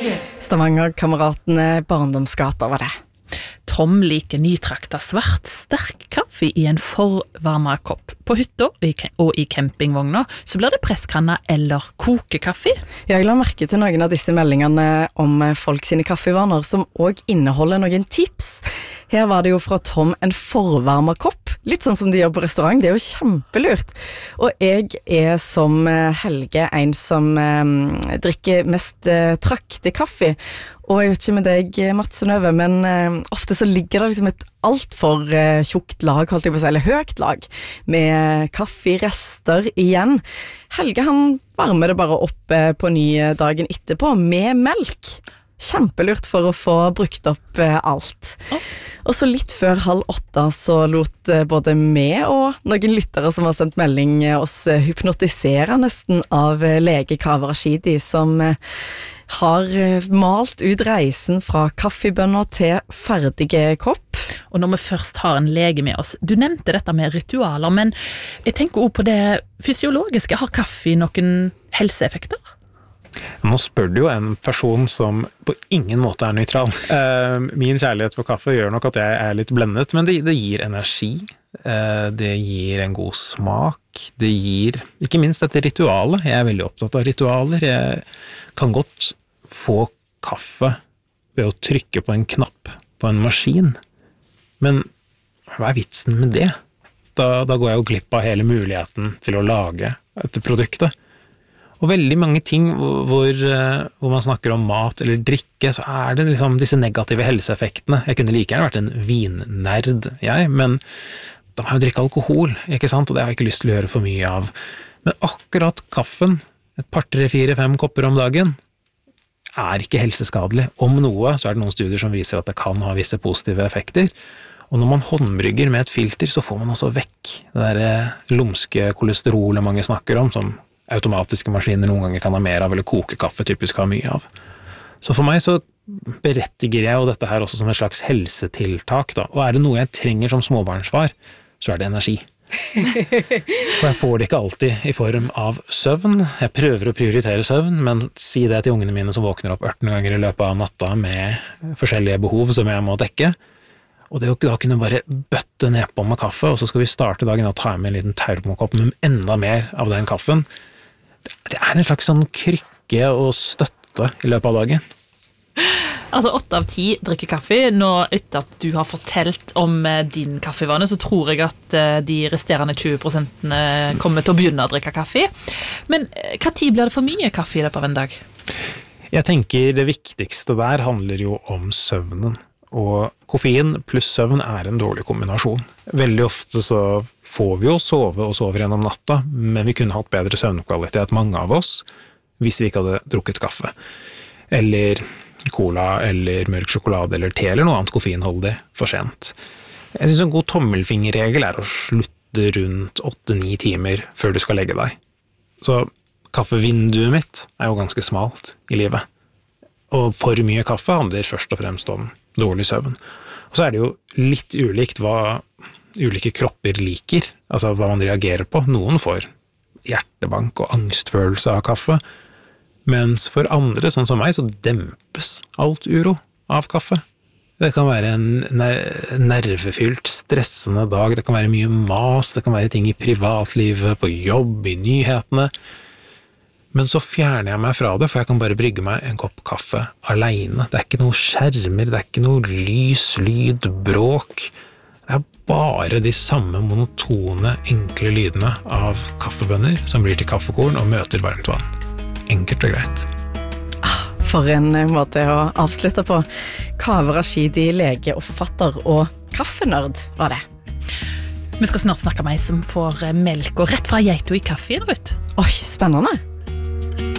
Stavanger-kameratene Barndomsgata var det. Tom liker nytrakta svart, sterk kaffe i en forvarma kopp. På hytta og i campingvogna så blir det presskanna eller kokekaffe. Jeg la merke til noen av disse meldingene om folk sine kaffevaner som også inneholder noen tips. Her var det jo fra Tom en forvarma kopp, litt sånn som de gjør på restaurant, det er jo kjempelurt. Og jeg er som Helge en som drikker mest trakte kaffe, og jeg vet ikke med deg, Mats og Nøve, men ofte så ligger det liksom et alt for tjukt lag, holdt jeg på å si, eller høyt lag, med kafferester igjen. Helge han varmer det bare opp på ny dagen etterpå, med melk. Kjempelurt for å få brukt opp alt. Og så litt før 7:30 så lot både meg og noen lyttere som har sendt melding oss hypnotisere nesten av lege Kaveh Rashidi, som har malt ut reisen fra kaffebønner til ferdige kopp. Og når vi først har en lege med oss, du nevnte dette med ritualer, men jeg tenker også på det fysiologiske. Har kaffe noen helseeffekter? Nå spør du jo en person som på ingen måte er nøytral. Min kjærlighet for kaffe gjør nok at jeg er litt blendet, men det gir energi, det gir en god smak, det gir ikke minst dette ritualet. Jeg er veldig opptatt av ritualer. Jeg kan godt få kaffe ved å trykke på en knapp på en maskin, men hva er vitsen med det? Da går jeg jo glipp av hele muligheten til å lage dette produktet. Og veldig mange ting hvor man snakker om mat eller drikke, så er det liksom disse negative helseeffektene. Jeg kunne like gjerne vært en vinnerd, men da må jeg jo drikke alkohol, ikke sant? Og det har jeg ikke lyst til å gjøre for mye av. Men akkurat kaffen, et par, 3, 4, 5 kopper om dagen, er ikke helseskadelig. Om noe, så er det noen studier som viser at det kan ha visse positive effekter. Og når man håndbrygger med et filter, så får man også vekk det der lumske kolesterolet mange snakker om, som automatiske maskiner noen ganger kan ha mer av, eller kokekaffe typisk har mye av. Så for meg så berettiger jeg jo dette her også som et slags helsetiltak da. Og er det noe jeg trenger som småbarnsfar, så er det energi. Og jeg får det ikke alltid i form av søvn. Jeg prøver å prioritere søvn, men si det til ungene mine som våkner opp 18 ganger i løpet av natta med forskjellige behov som jeg må dekke. Og det å da kunne bare bøtte nedpå med kaffe, og så skal vi starte dagen og ta med en liten termokopp med enda mer av den kaffen. Det er en slags sånn krykke og støtte i løpet av dagen. Altså 8 av 10 drikker kaffe. Nå etter at du har fortalt om din kaffevane, så tror jeg at de resterende 20% kommer til å begynne å drikke kaffe. Men hva tid blir det for mye kaffe i løpet av en dag? Jeg tenker det viktigste der handler jo om søvnen. Og koffein pluss søvn er en dårlig kombinasjon. Veldig ofte så får vi jo sove og sover gjennom natta, men vi kunne hatt bedre søvnkvalitet, mange av oss, hvis vi ikke hadde drukket kaffe. Eller cola, eller mørk sjokolade, eller te, eller noe annet koffeinholdig for sent. Jeg synes en god tommelfingerregel er å slutte rundt 8-9 timer før du skal legge deg. Så kaffevinduet mitt er jo ganske smalt i livet. Og for mye kaffe handler først og fremst om dårlig søvn. Og så er det jo litt ulikt hva ulike kropper liker, altså hva man reagerer på. Noen får hjertebank og angstfølelse av kaffe, mens for andre, sånn som meg, så dempes alt uro av kaffe. Det kan være en nervefylt, stressende dag, det kan være mye mas, det kan være ting i privatlivet, på jobb, i nyhetene. Men så fjerner jeg meg fra det, for jeg kan bare brygge meg en kopp kaffe alene. Det er ikke noe skjermer, det er ikke noe lys, lyd, bråk. Det er bare de samme monotone, enkle lydene av kaffebønner som blir til kaffekorn og møter varmt vann. Enkelt og greit. For en måte å avslutte på. Kaveh Rashidi, lege og forfatter, og kaffenørd var det. Vi skal snart snakke med en som får melk og rett fra geito i kaffen, Ruth. Oi, spennende.